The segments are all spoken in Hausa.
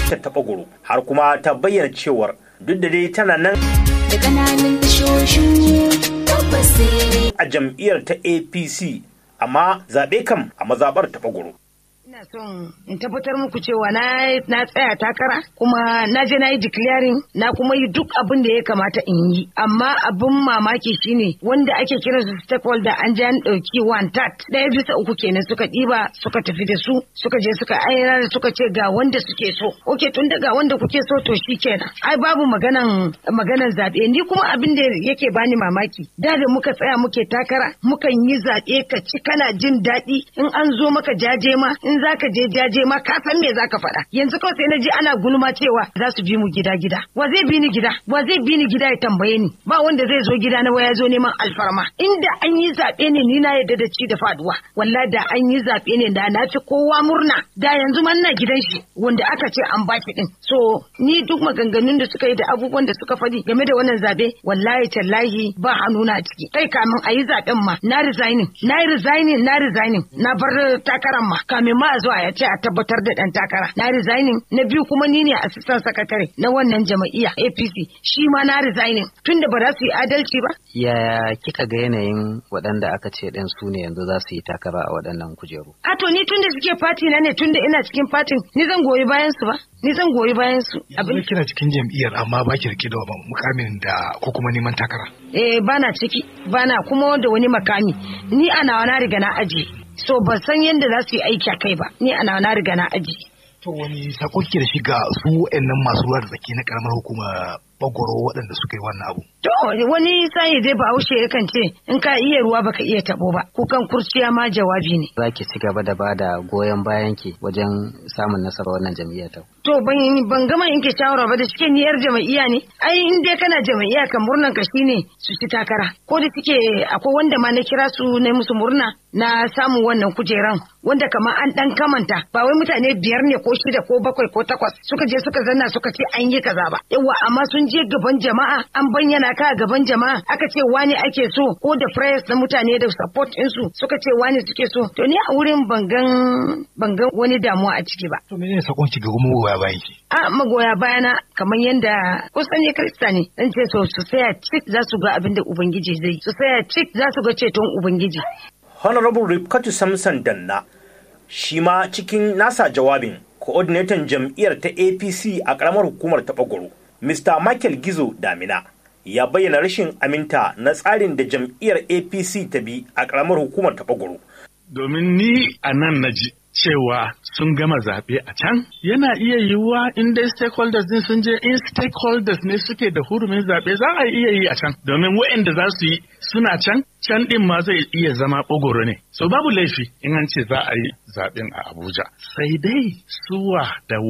ta Ɓagoro, har kuma ta bayyana cewar duk da dai tana nan da ƙananan tashoshin tabbas a jam'iyyar ta APC, amma zaɓe kam a mazaɓar ta Ɓagoro. Ina son in tabbatar muku cewa na tsaya takara kuma na je na yi declaring na kuma yi duk abin da ya kamata in yi, amma abin mamaki shine wanda ake kira su stakeholder an je an ɗauki 1/3 kenan suka ɗiba suka tafi da su suka je suka ayyana da suka ce ga wanda suke so. Okay, tun daga wanda kuke so to shi kenan. Ai babu maganan zaɓe. Ni kuma abin da yake bani mamaki da muka tsaya muke takara mukan yi zaɓe ka ci kana jin daɗi in an zo maka jaje ma in zaka je jaje ma ka san me zaka faɗa. Yanzu kawai sai na ji ana gulma cewa za su bi mu gida. Wa zai bi ni gida? Wa zai bi ni gida ya tambaye ni? Ba wanda zai zo gida na waya zo neman alfarma. Inda an yi zaɓe ne ni na yadda da ci da faduwa. Wallahi da an yi zaɓe ne da na fi kowa murna. Da yanzu man na gidan shi wanda aka ce an baki din. So ni duk maganganun da suka yi da abubuwan da suka faɗi game da wannan zaɓe wallahi tallahi ba hannuna a ciki. Kai kamin a yi zaɓen ma na resigning na bar takaran ma kamin ma a zuwa ya ce a tabbatar da dan takara na resigning. Na biyu kuma ni ne assistant secretary na wannan jama'iyya APC shi ma na resigning tunda ba za su yi adalci ba. Yaya kika ga yanayin waɗanda aka ce ɗin su ne yanzu za su yi takara a waɗannan kujeru? A to ni tunda suke party na ne tunda ina cikin party ni zan goyi bayan su ba. Ni zan goyi bayan su. Abin kina cikin jam'iyyar amma ba ki rike da mukamin da ko kuma neman takara. Bana ciki bana kuma da wani makami ni ana na riga na aji. So ba san yadda za su yi aiki a kai ba ni ana na riga na aji. To wani sako kike da shi ga su wayannan masu ruwa da tsaki na karamar hukumar Ɓagoro waɗanda suka yi wannan abu? To wani sai dai Bahaushe yakan ce in ka iya ruwa baka iya tabo ba kukan kurciya ma jawabi ne. Za ki ci gaba da bada goyon bayan ki wajen samun nasarar wannan jam'iyyar ta. To ban gama yanke shawara ba da shike ni yar jam'iyya ne. Ai in dai kana jam'iyya kan murnan ka shine su ci takara. Ko da suke akwai wanda ma na kira su na musu murna na samun wannan kujeran wanda kamar an dan kamanta ba wai mutane 5 ne ko 6 ko 7 ko 8 suka je suka zanna suka ce an yi kaza ba. Yawa amma sun je gaban jama'a an bayyana ka gaban jama'a aka ce wani ake so ko da prayers na mutane da support ɗinsu suka ce wani suke so to ni a wurin bangan wani damuwa a ciki ba. To menene sakon ki ga magoya bayan ki? Magoya bayana kamar yanda kusan ne Kirista ne dan ce so su tsaya cik za su ga abin da Ubangiji zai su tsaya cik za su ga ceton Ubangiji. Honorable Rifkatu Samson Danna shi ma cikin nasa jawabin coordinator jam'iyyar ta APC a ƙaramar hukumar ta Ɓagoro, Mr. Michael Gizo Damina, ya bayyana rashin aminta na tsarin da jam'iyyar APC ta bi a ƙaramar hukumar ta Ɓagoro. Domin ni a nan na ji cewa sun gama zaɓe a can, yana iya yiwuwa in dai stakeholders din sun je in stakeholders ne suke da hurumin zaɓe za a iya yi a can. Domin waɗanda za su yi suna can ɗin ma zai iya zama Ɓagoro ne. So babu laifi in an ce za a yi zaɓen a Abuja. Sai dai suwa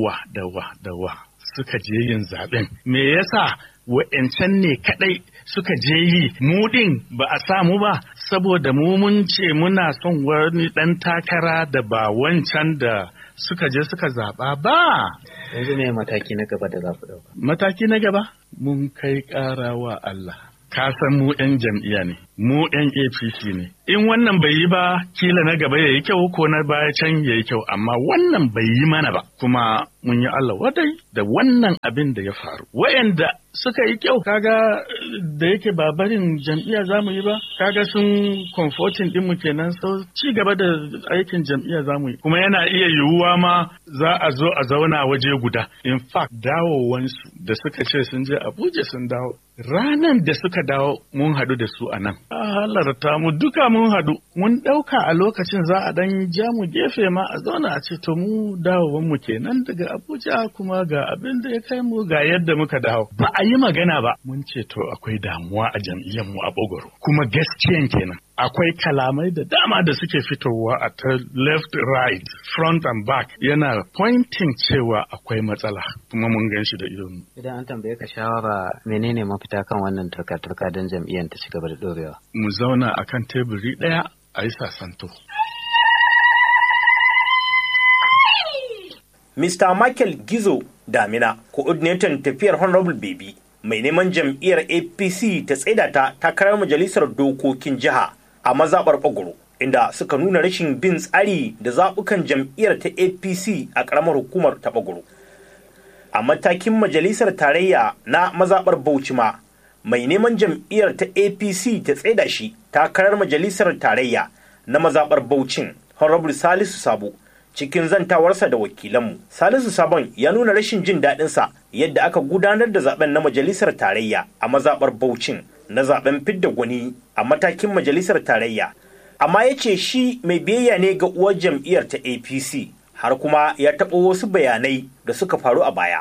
dawa suka je yin zaɓen. Me yasa wa'yancan ne kaɗai suka je yi mu ɗin ba a samu ba saboda mu mun ce muna son wani ɗan takara da ba wancan da suka je suka zaɓa ba. Yanzu ne mataki na gaba da za ku ɗauka? Mataki na gaba mun kai ƙara wa Allah. Ka san mu 'yan jam'iyya ne, mu 'yan APC ne. In wannan bai yi ba, kila na gaba ya yi kyau ko na baya can ya yi kyau, amma wannan bai yi mana ba. Kuma mun yi Allah wadai da wannan abin da ya faru. Wa'yanda suka yi kyau, kaga da yake ba barin jam'iyya za mu yi ba, kaga sun comforting ɗinmu kenan, so ci gaba da aikin jam'iyya za mu yi. Kuma yana iya yiwuwa ma za a zo a zauna waje guda. In fact, dawowansu da suka ce sun je Abuja sun dawo. Ranan da suka dawo mun haɗu da su a nan. A halarta mu duka mun haɗu. Mun ɗauka a lokacin za a ɗan ja mu gefe ma a zauna a ce to mu dawowanmu kenan daga Abuja kuma ga abin da ya kai mu ga yadda muka dawo. Ba a yi magana ba. Mun ce to akwai damuwa a jam'iyyarmu a Ɓagoro. Kuma gaskiyan kenan. Akwai kalamai da dama da suke fitowa a ta left, right, front and back yana pointing cewa akwai matsala kuma mun gan shi da idonmu. Idan an tambaye ka shawara menene mafita kan wannan turka-turka don jam'iyyar ta ci gaba da ɗorewa? Mu zauna akan teburi ɗaya a yi sasanto. Mr. Michael Gizo Damina, coordinator tafiyar Honorable Baby, mai neman jam'iyyar APC ta tsaida ta takarar majalisar dokokin jiha a mazaɓar Ɓagoro, inda suka nuna rashin bin tsari da zaɓukan jam'iyyar ta APC a ƙaramar hukumar ta Ɓagoro. a matakin majalisar tarayya na mazaɓar Bauchi ma mai neman jam'iyyar ta APC ta tsaida shi takarar majalisar tarayya na mazaɓar Bauchin Honorable Salisu Sabo. Cikin zantawarsa da wakilanmu, Salisu Sabon ya nuna rashin jin daɗinsa yadda aka gudanar da zaben na majalisar tarayya a mazaɓar Bauchin na zaben fidda gwani a matakin majalisar tarayya. Amma ya ce shi mai biyayya ne ga uwar jam'iyyar ta APC, har kuma ya taɓo wasu bayanai da suka faru a baya.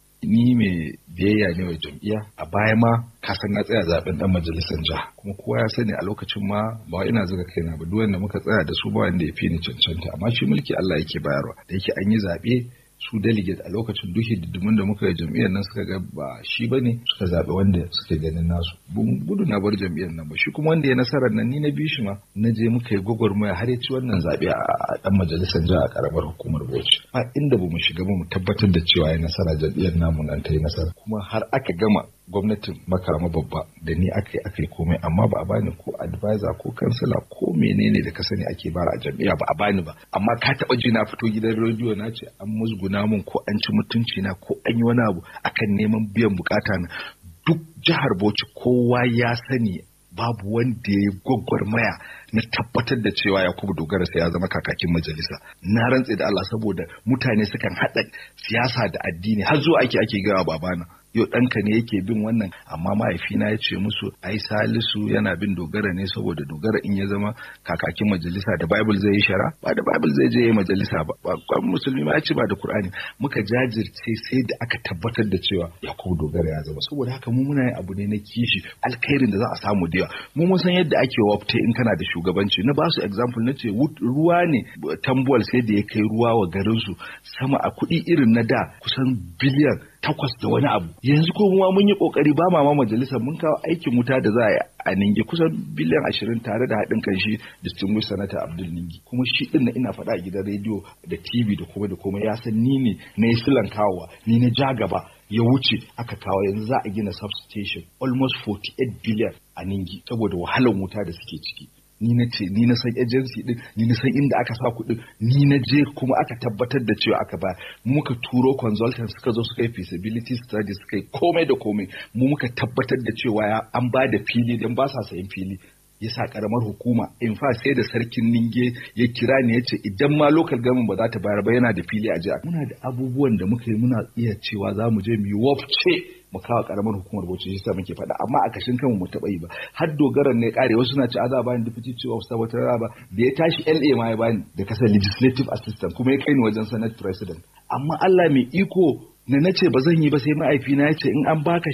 Ni mai biyayya ne wa jam'iyya, a baya ma kasan na tsaya zaben dan majalisar jiha, kuma kowa ya sani a lokacin ma ba ina zuga kaina ba, duk wanda muka tsaya da su ba wanda ya fi ni cancanta, amma shi mulki Allah yake bayarwa. Da yake an yi zaɓe su delegate a lokacin duk hiddimin da muka yi jam'iyyar nan suka ga ba shi bane, suka zaɓi wanda suke ganin nasu. Gudu na bar jam'iyyar nan ba, shi kuma wanda ya nasarar nan ni na bi shi ma na je muka yi gwagwarmaya har ya ci wannan zaɓe a dan majalisar jiha a karamar hukumar Bauchi. Ba inda ba mu shiga ba mu tabbatar da cewa ya nasara, jam'iyyar namu nan ta yi nasara, kuma har aka gama gwamnatin makarama babba da ni aka yi komai, amma ba a bani ko advisor ko kansila ko menene da ka sani ake bara a jam'iyya, ba a bani ba. Amma ka taɓa ji na fito gidan rediyo na ce an musguna mun ko an ci mutunci na ko an yi wani abu akan neman biyan bukata na? Duk jihar Bauchi kowa ya sani babu wanda ya gwagwarmaya na tabbatar da cewa Yakubu Dogara sai ya zama kakakin majalisa. Na rantse da Allah, saboda mutane sukan haɗa siyasa da addini, har zuwa ake gawa babana yau ɗanka ne yake bin wannan, amma mahaifina ya ce musu ai Salisu yana bin Dogara ne saboda Dogara in ya zama kakakin majalisa da Bible zai yi shara, ba da Bible zai je yi majalisa ba, musulmi ma ya ce ba da Qur'ani. Muka jajirce sai da aka tabbatar da cewa Yakubu Dogara ya zama. Saboda haka mu muna yin abu ne na kishi, alkhairin da za a samu da yawa. Mu mun san yadda ake wafte in kana da shugabanci. Na ba su example na ce ruwa ne Tambuwal sai da ya kai ruwa wa garinsu sama a kuɗi irin na da kusan biliyan 8 da wani abu. Yanzu ko kuma mun yi kokari ba ma majalisar mun kawo aikin wuta da za a yi a Ningi kusan biliyan 20 tare da haɗin kan shi distinguished senator Abdul Ningi, kuma shi din ina faɗa a gidan rediyo da TV da kuma ya san ni ne na yi silan kawowa, ni na ja gaba ya wuce aka kawo. Yanzu za a gina substation almost 48 billion a Ningi saboda wahalar wuta da suke ciki. Ni na san agency din, ni na san inda aka sa kuɗin, ni na je kuma aka tabbatar da cewa aka ba. Muka turo consultants suka zo suka yi feasibility studies, suka yi komai da komai, mu muka tabbatar da cewa an ba da fili dan ba sa sayan fili. Ya sa karamar hukuma, in fa sai da sarkin Ninge ya kira ni ya ce idan ma local government ba za ta bayar ba yana da fili a jiya. Muna da abubuwan da muka yi, muna iya cewa za mu je mu yi wafce mu kawo karamar hukumar Bauchi, shi sa muke faɗa, amma a kashin kanmu mu taɓa yi ba. Har Dogaran ne kare, wasu na ce a za a bani deputy chief of staff, wata ba da ya tashi LA ma ya bani da kasar legislative assistant, kuma ya kai ni wajen senate president. Amma Allah mai iko na nace ba zan yi ba, sai ma'aifina ya ce in an baka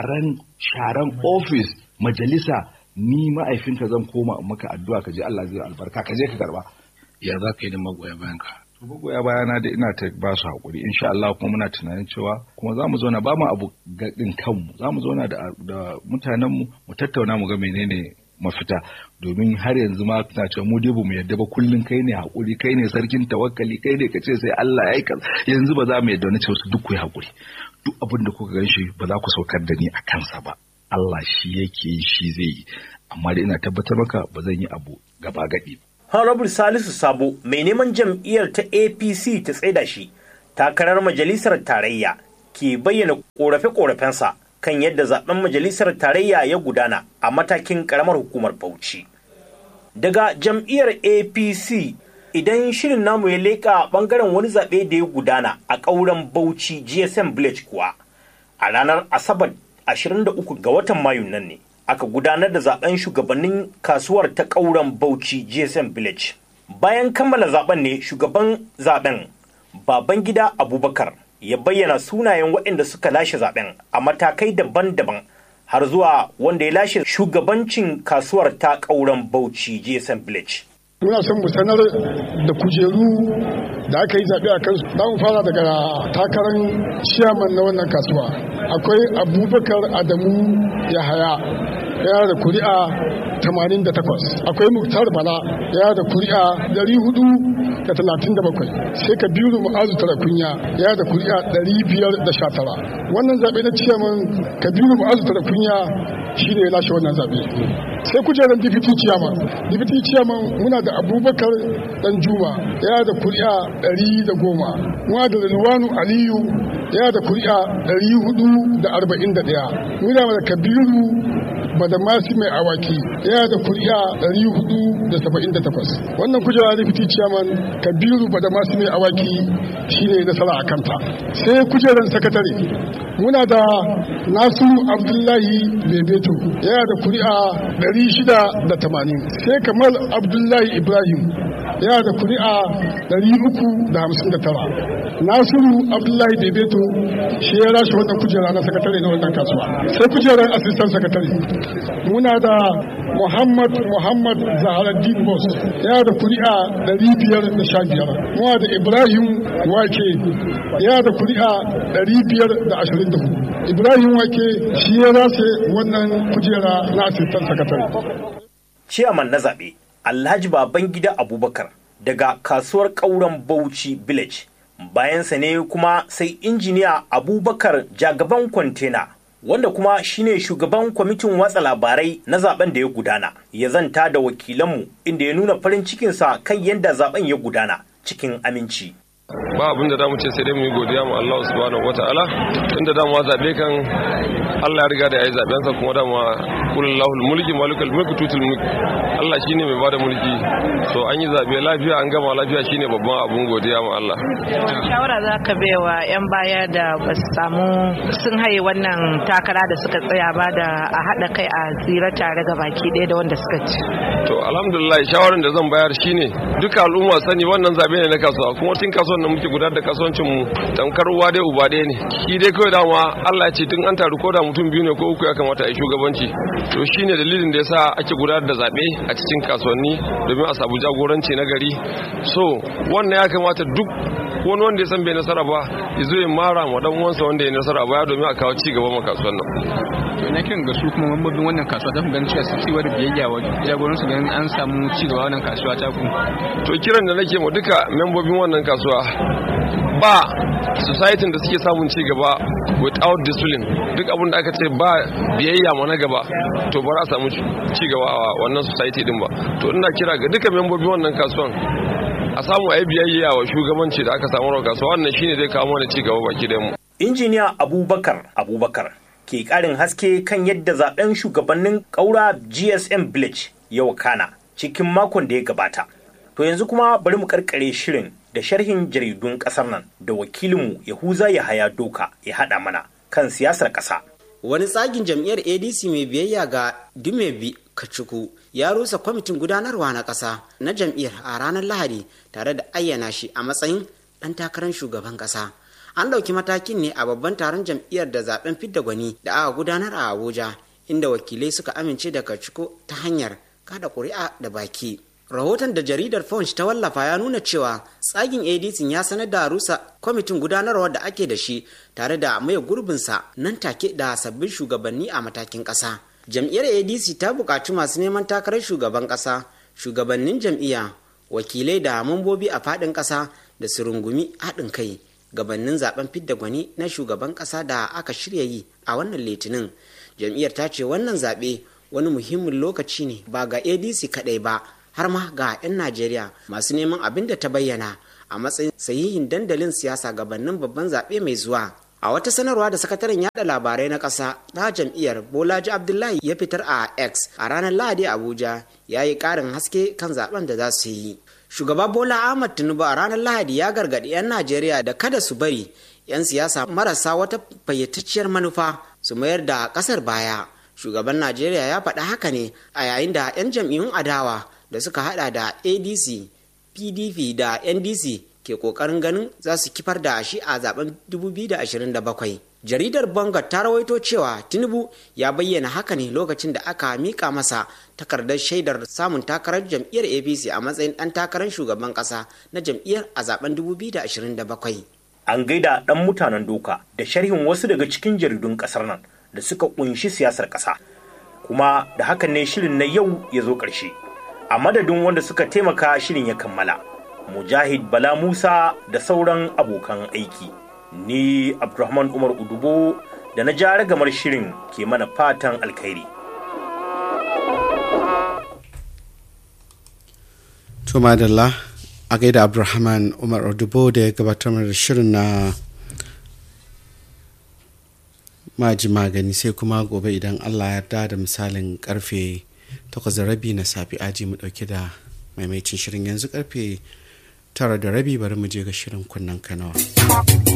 sharan office majalisa, ni ma'aifinka zan koma in maka addu'a ka je Allah zai albarka, ka je ka karba. Ya za ka yi da magoya bayan ka? Magoya bayana da ina ta ba su haƙuri, insha Allah, kuma muna tunanin cewa kuma za mu zauna ba mu abu gaɗin kanmu, za mu zauna da mutanenmu mu tattauna mu ga menene mafita, domin har yanzu ma na ce mu dai mu yadda ba, kullun kai ne haƙuri, kai ne sarkin tawakkali, kai ne kace sai Allah ya yi kaza. Yanzu ba za mu yadda na ce su duk ku yi haƙuri, duk abin da kuka gan shi ba za ku saukar da ni a kansa ba, Allah shi yake yi, shi zai yi, amma da ina tabbatar maka ba zan yi abu gaba gadi ba. Honorable Salisu Sabo mai neman jam'iyyar ta APC ta tsaida shi takarar majalisar tarayya ke bayyana korafe-korafensa kan yadda zaben majalisar tarayya ya gudana a matakin karamar hukumar Bauchi. Daga jam'iyyar APC, idan shirin namu ya leƙa ɓangaren wani zaɓe da ya gudana a ƙauren Bauchi GSM Village kuwa, a ranar Asabar 23 ga watan Mayu nan ne aka gudanar da zaben shugabannin kasuwar ta ƙauren Bauchi GSM Village. Bayan kammala zaben ne shugaban zaben Babangida Abubakar ya bayyana sunayen waɗanda suka lashe zaben a matakai daban-daban har zuwa wanda ya lashe shugabancin kasuwar ta ƙauren Bauchi GSM Village. Muna son mu sanar da kujeru da aka yi zaɓe a kansu. Za mu fara daga takarar ciyaman na wannan kasuwa. Akwai Abubakar Adamu Yahaya, yana da kuri'a 88. Akwai Muktar Bala, yana da kuri'a 437. Sai Kabiru Mu'azu Tarakunya, yana da kuri'a 519. Wannan zaɓe na ciyaman Kabiru Mu'azu Tarakunya shi ne ya lashe wannan zaɓe. Sai kujerar deputy chairman muna da Abubakar Danjuma, yana da kuri'a 110. Muna da Rilwanu Aliyu yana da kuri'a 441. Muna da Kabiru Badamasi mai awaki yana da kuri'a 478. Wannan kujera deputy chairman Kabiru Badamasi mai awaki shine nasara a kanta. Sai kujerar sakatare muna da Nasiru Abdullahi Bebeto yana da kuri'a 680. Sai Kamal Abdullahi Ibrahim yana da kuri'a 359. Nasiru Abdullahi Bebeto shi ya rashe wannan kujera na sakatare na wannan kasuwa. Sai kujerar assistant sakatare muna da Muhammad Zaharaddin Boss yana da kuri'a 515. Muna da Ibrahim Wake yana da kuri'a 524. Ibrahim Wake shi ya rashe wannan kujera na assistant sakatare. Ciyaman na zaɓe Alhaji Babangida Abubakar daga kasuwar ƙauren Bauchi Village. Bayansa ne kuma sai injiniya Abubakar Jagaban Kwantena, wanda kuma shine shugaban kwamitin watsa labarai na zaben da ya gudana, ya zanta da wakilanmu inda ya nuna farin cikinsa kan yadda zaben ya gudana cikin aminci. Ba abin da damu ce sai dai mu yi godiya mu Allah subhanahu wataala, inda damu zabe kan Allah ya riga da yayi zaben sa, kuma damu kullahul mulki malikul mulki tutul mulk, Allah shine mai bada mulki. So an yi zabe lafiya, an gama lafiya, shine babban abun godiya mu Allah. Shawara zaka baiwa yan baya da ba su samu sun haye wannan takara da suka tsaya ba, da a hada kai a tsira tare ga baki ɗaya da wanda suka ci. To alhamdulillah shawaran da zan bayar shine duka al'umma sani wannan zabe ne na kasuwa, kuma tun kasuwan nan muke gudanar da kasuwancin mu tamkar uwa dai uba ɗaya ne. Shi dai kawai dama Allah ya ce tun an taru ko da mutum biyu ne ko uku ya kamata a yi shugabanci. To shine dalilin da yasa ake gudanar da zabe a cikin kasuwanni domin a samu jagoranci na gari. So wannan ya kamata duk wani wanda ya san bai nasara ba ya zo ya mara ma dan uwansa wanda ya nasara ba domin a kawo ci gaba ma kasuwan nan. To ina kiran ga su kuma mambobin wannan kasuwa za ku ganin cewa su ciwar biyayya wa jagoransu ganin an samu ci gaba wannan kasuwa ta ku. To kiran da nake ma duka membobin wannan kasuwa, ba society da suke samun ci gaba without discipline. Duk abin da aka ce ba biyayya ma na gaba, to ba za a samu ci gaba a wannan society din ba. To ina kira ga duka membobin wannan kasuwan a samu a yi biyayya wa shugabanci da aka samu kasuwa, wannan shine zai kawo mana ci gaba baki da mu. Injiniya Abubakar ke ƙarin haske kan yadda zaben shugabannin ƙaura GSM Village ya wakana cikin makon da ya gabata. To yanzu kuma bari mu karkare shirin da sharhin jaridun ƙasar nan da wakilinmu Yahuza Yahaya Doka ya haɗa mana kan siyasar ƙasa. Wani tsagin jam'iyyar ADC mai biyayya ga Dumebi Kacuku ya rusa kwamitin gudanarwa na ƙasa na jam'iyyar a ranar Lahadi tare da ayyana shi a matsayin ɗan takarar shugaban ƙasa. An ɗauki matakin ne a babban taron jam'iyyar da zaben fidda gwani da aka gudanar a Abuja, inda wakilai suka amince da Kacuku ta hanyar kada ƙuri'a da baki. Rahoton da jaridar Punch ta wallafa ya nuna cewa tsagin ADC ya sanar da rusa kwamitin gudanarwa da ake da shi tare da maye gurbinsa nan take da sabbin shugabanni a matakin ƙasa. Jam'iyyar ADC ta buƙaci masu neman takarar shugaban ƙasa, shugabannin jam'iyya, wakilai da mambobi a faɗin ƙasa da su rungumi haɗin kai gabanin zaben fidda gwani na shugaban ƙasa da aka shirya yi a wannan Litinin. Jam'iyyar ta ce wannan zaɓe wani muhimmin lokaci ne ba ga ADC kaɗai ba, har ma ga 'yan Najeriya masu neman abin da ta bayyana a matsayin sahihin dandalin siyasa gabanin babban zaɓe mai zuwa. A wata sanarwa da sakataren yada labarai na ƙasa na jam'iyyar Bolaji Abdullahi ya fitar a X a ranar Lahadi Abuja ya yi ƙarin haske kan zaben da za su yi. Shugaba Bola Ahmad Tinubu a ranar Lahadi ya gargaɗi 'yan Najeriya da kada su bari 'yan siyasa marasa wata fayyatacciyar manufa su mayar da ƙasar baya. Shugaban Najeriya ya faɗa haka ne a yayin da 'yan jam'iyyun adawa da suka hada da ADC, PDP da NDC ke kokarin ganin za su kifar da shi a zaben 2027. Jaridar Bangar ta rawaito cewa Tinubu ya bayyana haka ne lokacin da aka mika masa takardar shaidar samun takarar jam'iyyar APC a matsayin ɗan takarar shugaban ƙasa na jam'iyyar a zaben 2027. An gaida ɗan mutanen Doka da sharhin wasu daga cikin jaridun ƙasar nan da suka ƙunshi siyasar ƙasa. Kuma da hakan ne shirin na yau ya zo ƙarshe. A madadin wanda suka taimaka shirin ya kammala, Mujahid Bala Musa da sauran abokan aiki, ni Abdulrahman Umar Udubo da na ja ragamar shirin ke mana fatan alkhairi. To madalla a gaida Abdulrahman Umar Udubo da ya gabatar da shirin na maji magani sai kuma gobe idan Allah ya yarda da misalin karfe 8:30 na safi aji mu dauke da maimaitin shirin. Yanzu karfe 9:30 bari mu je ga shirin kunnen kanawa.